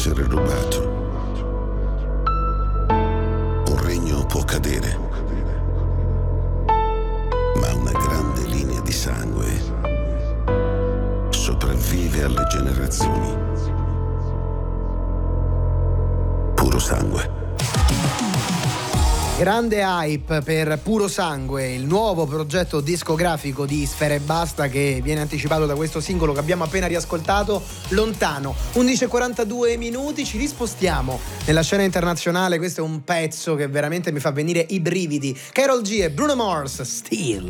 essere rubato. Un regno può cadere, ma una grande linea di sangue sopravvive alle generazioni. Puro sangue. Grande hype per Puro Sangue, il nuovo progetto discografico di Sfera Ebbasta, che viene anticipato da questo singolo che abbiamo appena riascoltato, Lontano. 11:42 minuti, ci rispostiamo nella scena internazionale. Questo è un pezzo che veramente mi fa venire i brividi. Karol G e Bruno Mars, Still.